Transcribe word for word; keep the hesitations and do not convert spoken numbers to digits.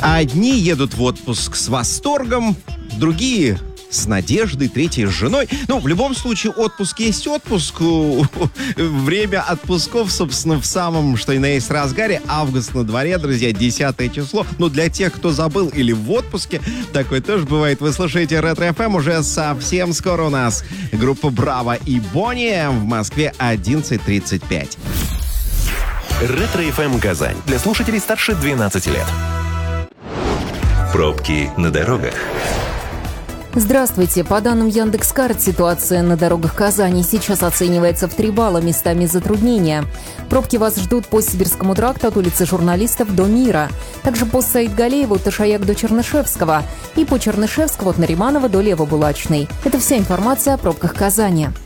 Одни едут в отпуск с восторгом, другие с надеждой, третьи с женой. Ну, в любом случае, отпуск есть отпуск. Время отпусков, собственно, в самом, что и на есть разгаре. Август на дворе, друзья, десятое число. Ну, для тех, кто забыл или в отпуске, такое тоже бывает. Вы слушаете Ретро эф эм. Уже совсем скоро у нас группа Браво и Бонни в Москве одиннадцать тридцать пять. Ретро эф эм Казань. Для слушателей старше двенадцати лет. Пробки на дорогах. Здравствуйте. По данным Яндекс.Карт, ситуация на дорогах Казани сейчас оценивается в три балла, местами затруднения. Пробки вас ждут по Сибирскому тракту от улицы Журналистов до Мира. Также по Саид-Галеева от Ишаяк до Чернышевского. И по Чернышевского от Нариманова до Левобулачной. Это вся информация о пробках Казани.